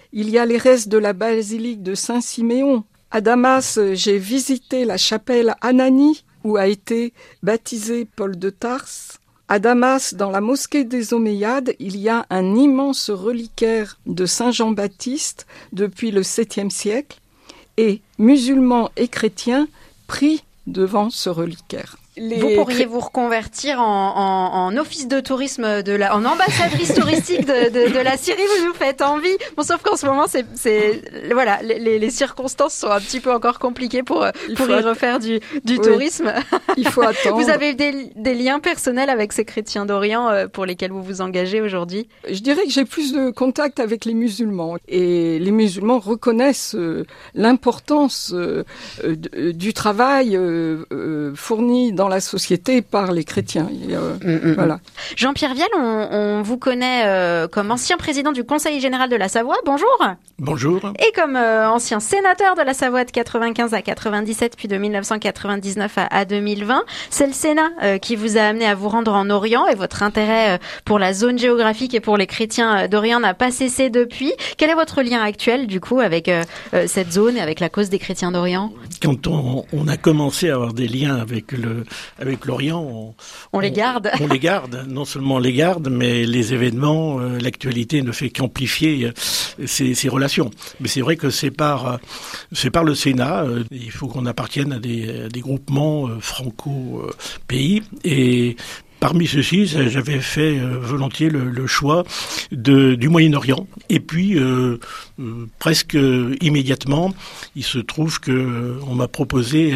il y a les restes de la basilique de Saint-Siméon. À Damas, j'ai visité la chapelle Anani, où a été baptisé Paul de Tarse. À Damas, dans la mosquée des Omeyyades, il y a un immense reliquaire de Saint Jean-Baptiste depuis le 7e siècle, et musulmans et chrétiens prient devant ce reliquaire. Vous pourriez vous reconvertir en office de tourisme, en ambassadrice touristique de la Syrie, vous nous faites envie. Bon, sauf qu'en ce moment, voilà, les circonstances sont un petit peu encore compliquées pour y refaire du tourisme. Il faut attendre. Vous avez des liens personnels avec ces chrétiens d'Orient pour lesquels vous vous engagez aujourd'hui? Je dirais que j'ai plus de contact avec les musulmans. Et les musulmans reconnaissent l'importance du travail fourni dans la société par les chrétiens. Voilà. Jean-Pierre Vial, on vous connaît comme ancien président du Conseil général de la Savoie. Bonjour. Bonjour. Et comme ancien sénateur de la Savoie de 95 à 97, puis de 1999 à 2020. C'est le Sénat qui vous a amené à vous rendre en Orient, et votre intérêt pour la zone géographique et pour les chrétiens d'Orient n'a pas cessé depuis. Quel est votre lien actuel, du coup, avec cette zone et avec la cause des chrétiens d'Orient? Quand on a commencé à avoir des liens avec l'Orient, on les garde. On les garde. Non seulement on les garde, mais les événements, l'actualité ne fait qu'amplifier ces relations. Mais c'est vrai que c'est par le Sénat. Il faut qu'on appartienne à des groupements franco-pays, et parmi ceux-ci, j'avais fait volontiers le choix du Moyen-Orient. Et puis, presque immédiatement, il se trouve que on m'a proposé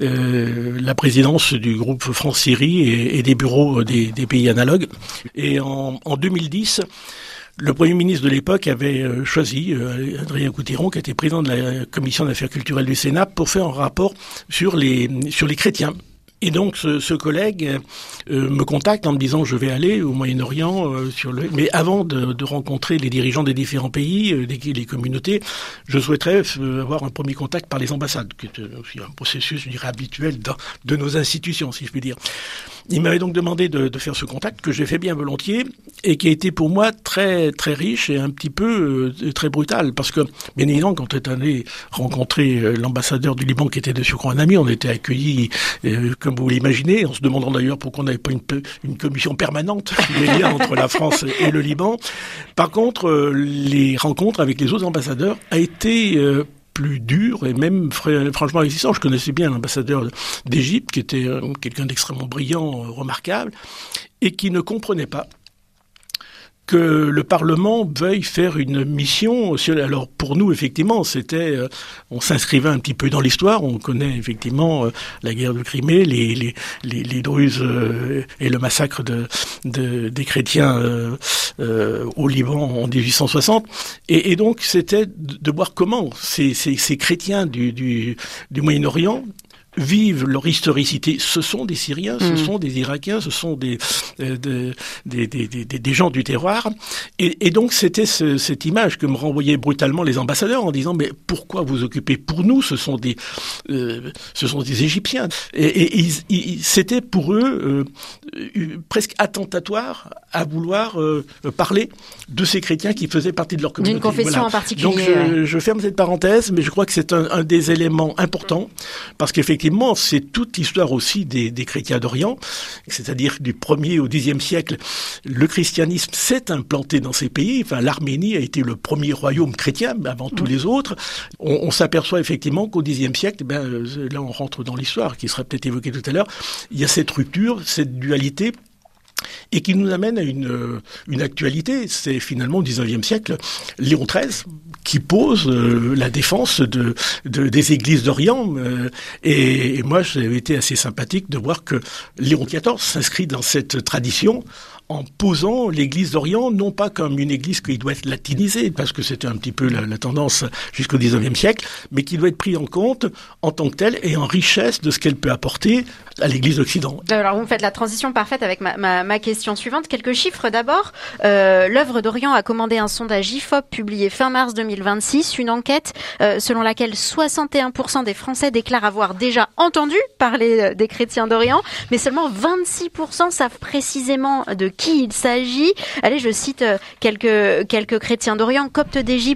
la présidence du groupe France-Syrie et des bureaux des pays analogues. Et en 2010, le Premier ministre de l'époque avait choisi Adrien Coutéron, qui était président de la Commission d'affaires culturelles du Sénat, pour faire un rapport sur les chrétiens. Et donc ce collègue me contacte en me disant: je vais aller au Moyen-Orient mais avant de rencontrer les dirigeants des différents pays, les communautés, je souhaiterais avoir un premier contact par les ambassades, qui est aussi un processus, je dirais, habituel de nos institutions, si je puis dire. Il m'avait donc demandé de faire ce contact, que j'ai fait bien volontiers, et qui a été pour moi très très riche et un petit peu très brutal, parce que bien évidemment, quand on est allé rencontrer l'ambassadeur du Liban, qui était de surcroît un ami, on était accueillis comme vous l'imaginez, en se demandant d'ailleurs pourquoi on n'avait pas une commission permanente des liens entre la France et le Liban. Par contre, les rencontres avec les autres ambassadeurs a été plus dur et même franchement existant. Je connaissais bien l'ambassadeur d'Égypte, qui était quelqu'un d'extrêmement brillant, remarquable, et qui ne comprenait pas que le Parlement veuille faire une mission. Alors pour nous, effectivement, on s'inscrivait un petit peu dans l'histoire. On connaît effectivement la guerre de Crimée, les Druzes et le massacre des chrétiens au Liban en 1860. Et donc c'était de voir comment ces chrétiens du Moyen-Orient vivent leur historicité. Ce sont des Syriens, ce sont des Irakiens, ce sont des gens du terroir. Et donc c'était cette image que me renvoyaient brutalement les ambassadeurs en disant: mais pourquoi vous occupez? Pour nous, ce sont des Égyptiens. Et c'était pour eux presque attentatoire à vouloir parler de ces chrétiens qui faisaient partie de leur communauté. D'une confession en particulier. Donc je ferme cette parenthèse, mais je crois que c'est un des éléments importants, parce qu'effectivement, c'est toute l'histoire aussi des chrétiens d'Orient, c'est-à-dire du 1er au 10e siècle, le christianisme s'est implanté dans ces pays. Enfin, l'Arménie a été le premier royaume chrétien avant tous les autres. On s'aperçoit effectivement qu'au 10e siècle, là on rentre dans l'histoire qui sera peut-être évoquée tout à l'heure, il y a cette rupture, cette dualité, et qui nous amène à une actualité. C'est finalement au XIXe siècle Léon XIII qui pose la défense des églises d'Orient. Et moi, j'avais été assez sympathique de voir que Léon XIV s'inscrit dans cette tradition en posant l'église d'Orient non pas comme une église qui doit être latinisée, parce que c'était un petit peu la tendance jusqu'au XIXe siècle, mais qui doit être prise en compte en tant que telle et en richesse de ce qu'elle peut apporter à l'église d'Occident. Alors vous me faites la transition parfaite avec ma question suivante. Quelques chiffres d'abord. L'œuvre d'Orient a commandé un sondage IFOP publié fin mars 2026, une enquête selon laquelle 61% des Français déclarent avoir déjà entendu parler des chrétiens d'Orient, mais seulement 26% savent précisément de qui il s'agit. Allez, je cite quelques chrétiens d'Orient: coptes d'Égypte,